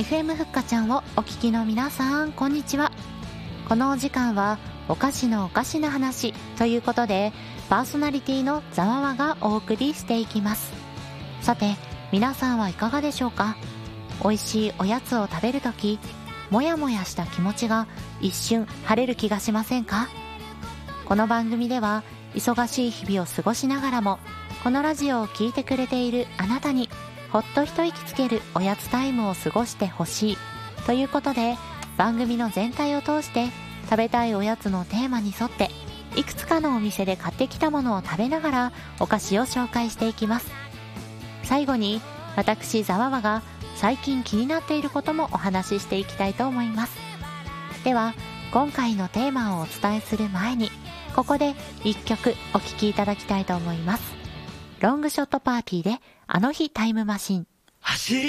FM ふっかちゃんをお聞きの皆さん、こんにちは。このお時間はお菓子のおかしな話ということで、パーソナリティのざわわがお送りしていきます。さて、皆さんはいかがでしょうか。美味しいおやつを食べるとき、もやもやした気持ちが一瞬晴れる気がしませんか。この番組では忙しい日々を過ごしながらも、このラジオを聴いてくれているあなたにほっと一息つけるおやつタイムを過ごしてほしいということで、番組の全体を通して食べたいおやつのテーマに沿っていくつかのお店で買ってきたものを食べながらお菓子を紹介していきます。最後に私ざわわが最近気になっていることもお話ししていきたいと思います。では今回のテーマをお伝えする前に、ここで1曲お聴きいただきたいと思います。ロングショットパーティーであの日タイムマシン。 走り